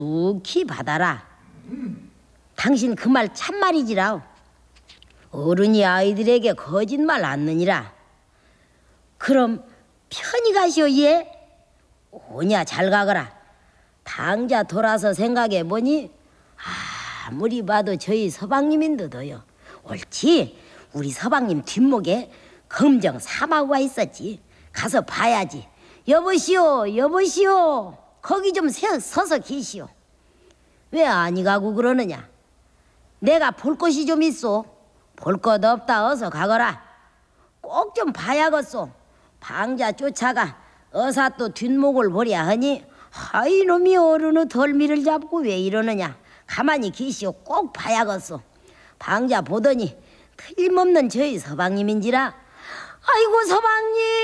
묵히 받아라. 당신 그 말 참말이지라. 어른이 아이들에게 거짓말 않느니라. 그럼 편히 가시오. 예? 오냐 잘 가거라. 당자 돌아서 생각해 보니 아무리 봐도 저희 서방님인 듯어요. 옳지. 우리 서방님 뒷목에 검정 사마구가 있었지. 가서 봐야지. 여보시오, 여보시오. 거기 좀 서서 계시오. 왜 아니 가고 그러느냐? 내가 볼 것이 좀 있소. 볼 것 없다 어서 가거라. 꼭 좀 봐야겠소. 방자 쫓아가 어사 또 뒷목을 보랴 하니 하이 놈이 어른의 덜미를 잡고 왜 이러느냐. 가만히 계시오. 꼭 봐야겠소. 방자 보더니 틀림없는 저희 서방님인지라. 아이고 서방님.